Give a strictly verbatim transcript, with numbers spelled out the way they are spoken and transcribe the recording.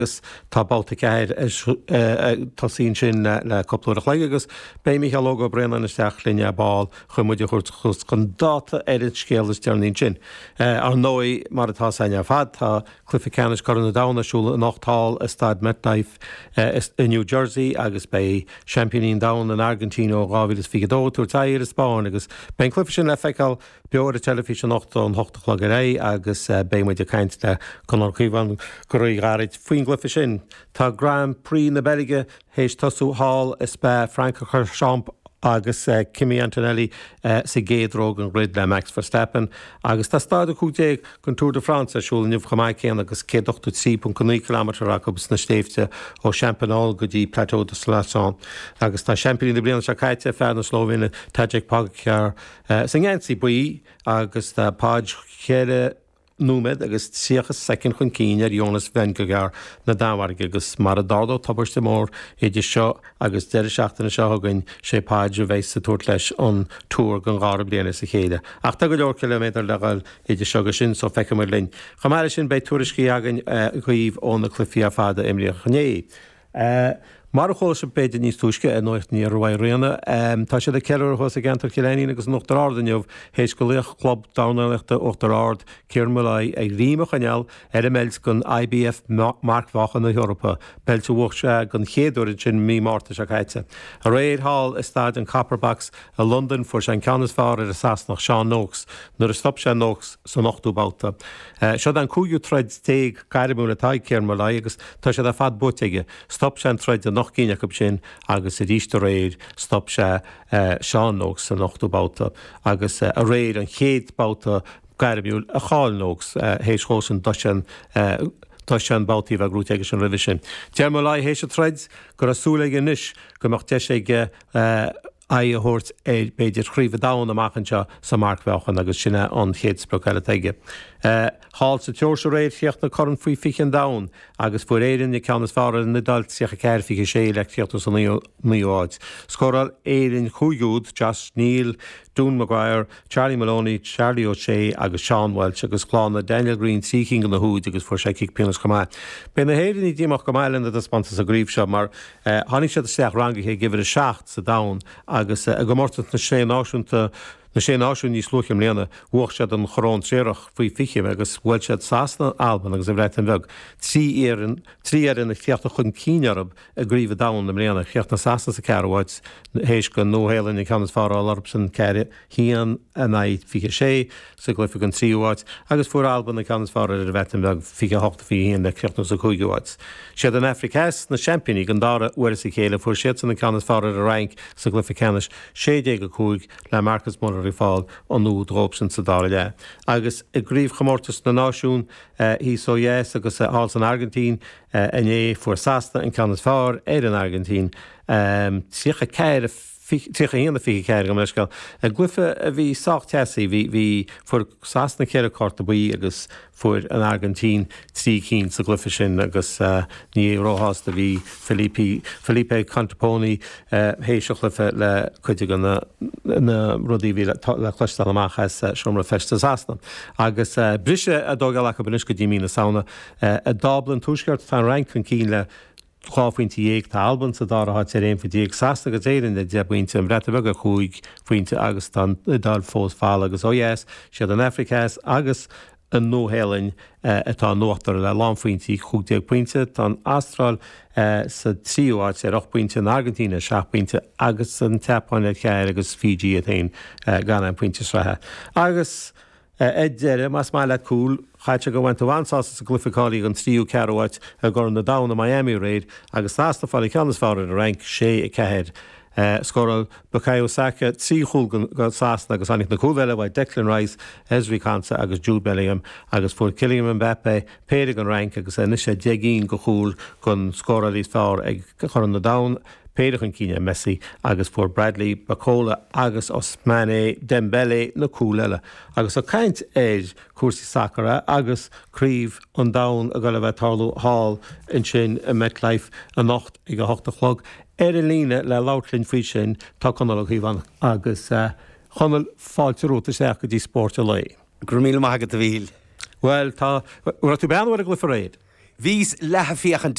tá báta ceir tasín sin le coplúach le agus bé mí log brenn an isteach líne ball chumuide chuirt chus chun dáta éidir scéalas dearnín sin. Ar nói mar atá saine fad tá cluficanis chu na dánasúla nachtáil a Stade MetLife in New Jersey agus bé Championín Down in Argentina ó gáhílas figadó túir tair is Spáin agus ben clufi sin le feiceáil beor a telefíse nachta an hochtachlog ré agus bé muide caiint le chun an chuomhan goí garid faoin glufi sin. Tá Grand Prix na Belige hééis tasú hall is be Franca Champ agus uh, Kimi Antonelli uh, sa géadróg an grid le Max Verstappen agus tá stáda cútéag gon Tour de France asúil nimh chamáicéan agus cé ochtú trí pont cinco kilometre agus na stéifte ó Championol go dtí Plateau de Soissons agus tá Championín de bliana se caiite fear na Slóvéine Tadej Pogačar uh, sa ngéintí buí agus tá páid chéire númed agus tíochas second chun cíine ar Jonas Vingegaard na dámhaige agus mar a dardó tabairste mór idir seo agus deir seachtainna seo againn sé páidir bhééis sa túirt leis an túr gan gára bliana sa chéile. Ach tá go leor kilometr legail idir seo go sin so feice mar linn. Chamáile sin bei túriscí againn chuomh ón na clufií a fada imrí chuné. Mar a chola sem beidir níos túisce a nócht ní roiin riana. Tá sé de ceir hos a gentar ciléín agus nachtar ardaineh hééis go leoch club dánaachta ochtar ard Cirmalaí ag ríime chaneal ar més gon I B F markmhachan na Europa, Bellte bhcht se gon chéadúir sin mí máta se caiite. A réad hall is stáid an Copperbacks a London for se canas fáir ar a sasnach Seán Noakes, nuair a stop se Noakes san nachtú báta. Seo an cúiú treid téig cairimúna taid Cirmalaí agus tá sé a fad buteige, stop se an treid nach cíine go sin agus a ríiste réir stop se Seán Noakes san nachtú báta agus a réir an chéad báta gaiiriúil a cháil Noakes hééis chósan doisian tá sean bátíí a grúte agus an rivisin. Cirmalaí hééis a treid gur a súlaige níis gomach te sé a thuirt é beidir chríomh dáin amachchanseo sa markmhechan agus sinne an chéadspro eile teige. Hall sa teir se réir fiocht na choran faoi fichan dain agus fu éirann i ceannas fáir na dalt siocha ceir fiche sé le fiochtú san níáid. Scoral éirann chuúd Josh Neal, Dún Maguire, Charlie Maloney, Charlie O'Shea agus Sean Welch agus chláánna Daniel Green síking an na húd agus fu sé cic pinas comá. Ben na héirann í ddíach go maiile a spanta a gríomh seo mar tháinig sé seach rangaché gibh a seacht sa dain agus a go mórta na sé náisiúnta na sé náisiún níos luchim léana bhuach sé an chorán tréireach faoi fiche agus bhfuil sé sásna Alban agus a bhreit an bheg. Trí éan trí ar na fiochtta chun cínearab a gríomh dain na mléana cheocht na sásna sa cearhhaid hééis go nóhélann i canas fára larb san ceire hían a naid fiche sé sa glyfa an tríúhaid agus fuair Alban na canas fára ar bhreit an bheg fiche hochta fi híon le ceochtna sa chuigúhaid. Siad an Africas na Championí gan dára uair sa chéile fuair siad san na canas fára a rank sa glyfa canis sé dé go cúig le Marcus Muller i fáil an nú drópsan sa dára le. Agus i gríomh chamórtas na náisiún hí so yes agus hall an Argentín in é fuair sasta an canas fáir ar an Argentín tíocha ceir tíocha híanana fi ceir go meiscail. Glufa a bhí sách tesaí bhí fuair sasna ceir corta buí agus fuair an Argentín trí cín sa glufa sin agus ní róhas a bhí Felipe Cantaponi hééiseach le le chuide gan na rudí bhí le chluistal amachchas siomra festa sasna. Agus brise a dógáil a bunis go dtí mína saona a Dublin túisceart tá rankin cín le cháfuointe dhéag tá Alban sa dáratha sé réon fa déag sasta go éirann de debuinte an breta bega chuig faointe agus tá dal fós fáil agus óhéas siad an Africas agus an nóhéalainn atá nuachtar le lámfaointí chuúgdéag pointe tá Astráil sa tríúáid sé roch pointe an Argentína seach pointe agus an teapáinna cheir agus Fiji a tain gan an pointe srathe. Agus Éidir mas mai le cúil chaite go bhaint bhaá sa glufaáí an tríú cearhhaid a gur na dana Miami réid agus násta fáil ceannas fáir a rank sé i cehéir. Scoral Bukayo Saka tríúil go sásna agus annig na cúhile bhaid Declan Rice, Ezri Konsa agus Jude Bellingham agus fuair Kylian Mbappé, péidir an rank agus a sé deagín go chúil gon scóralí fáir ag chur na dam péidir an cíine Messi agus fuair Bradley, Bacola agus Ousmane Dembele na cúile agus a caint éid cuasaí sacra agus críomh an dain a go le bheith tarlú hall in sin a MetLife a nacht i go hochta chlog. Er a líne le látlinn fao sin tá chunal chuomhan agus chunal fáilte rúta seach go dtí sport a lei. Gur míle maigad a bhíl. Well, tá uair tú beanhar a glufa réid. Vís lethe fiochan